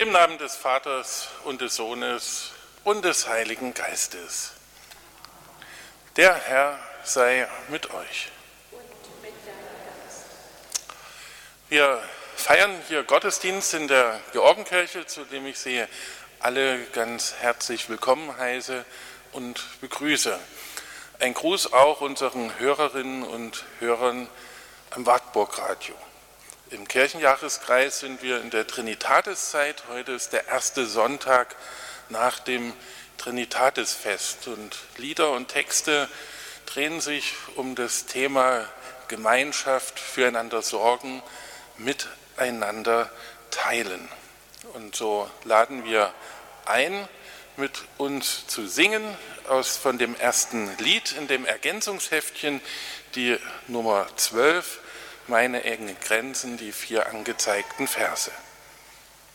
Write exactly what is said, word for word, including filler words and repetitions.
Im Namen des Vaters und des Sohnes und des Heiligen Geistes. Der Herr sei mit euch. Wir feiern hier Gottesdienst in der Georgenkirche, zu dem ich Sie alle ganz herzlich willkommen heiße und begrüße. Ein Gruß auch unseren Hörerinnen und Hörern am Wartburg-Radio. Im Kirchenjahreskreis sind wir in der Trinitatiszeit. Heute ist der erste Sonntag nach dem Trinitatisfest. Und Lieder und Texte drehen sich um das Thema Gemeinschaft, füreinander sorgen, miteinander teilen. Und so laden wir ein, mit uns zu singen aus von dem ersten Lied in dem Ergänzungsheftchen, die Nummer zwölf, Meine engen Grenzen, die vier angezeigten Verse.